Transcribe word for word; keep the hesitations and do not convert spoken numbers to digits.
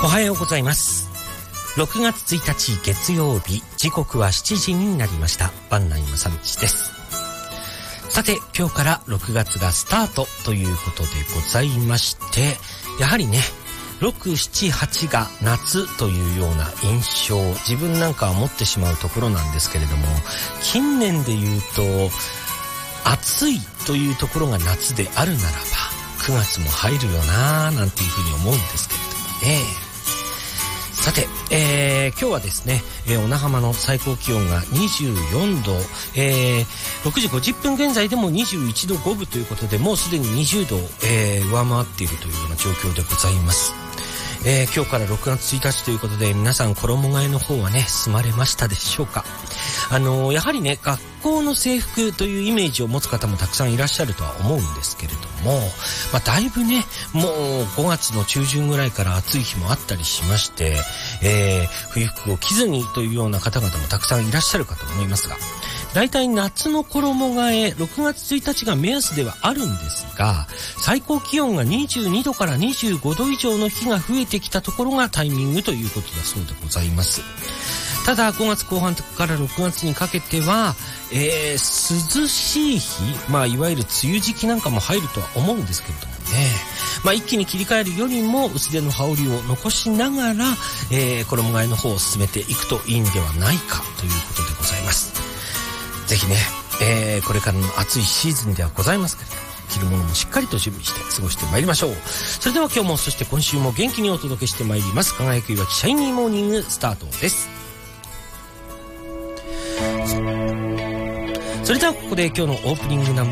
おはようございます。ろくがつついたち月曜日、時刻はしちじになりました。番内正道です。さて、今日からろくがつがスタートということでございまして、やはりね、ろく、しち、はちが夏というような印象、自分なんかは持ってしまうところなんですけれども、近年で言うと暑いというところが夏であるならばくがつも入るよなぁなんていうふうに思うんですけれどもね。さて、えー、今日はですね、えー、小名浜の最高気温がにじゅうよんど、えー、ろくじごじゅっぷん現在でもにじゅういちどごぶということで、もうすでににじゅうどを、えー、上回っているというような状況でございます。えー、今日からろくがつついたちということで、皆さん衣替えの方はね、済まれましたでしょうか。あのー、やはりね、学校の制服というイメージを持つ方もたくさんいらっしゃるとは思うんですけれども、まあ、だいぶね、もうごがつの中旬ぐらいから暑い日もあったりしまして、えー、冬服を着ずにというような方々もたくさんいらっしゃるかと思いますが、だいたい夏の衣替え、ろくがつついたちが目安ではあるんですが、最高気温がにじゅうにどからにじゅうごど以上の日が増えてきたところがタイミングということだそうでございます。ただごがつこう半からろくがつにかけては、えー、涼しい日、まあいわゆる梅雨時期なんかも入るとは思うんですけれどもね、まあ一気に切り替えるよりも薄手の羽織を残しながら、えー、衣替えの方を進めていくといいんではないかということでございます。ぜひね、えー、これからの暑いシーズンではございますけれども、着るものもしっかりと準備して過ごしてまいりましょう。それでは今日も、そして今週も元気にお届けしてまいります。輝くいわきシャイニーモーニングスタートです。それではここで今日のオープニングナンバー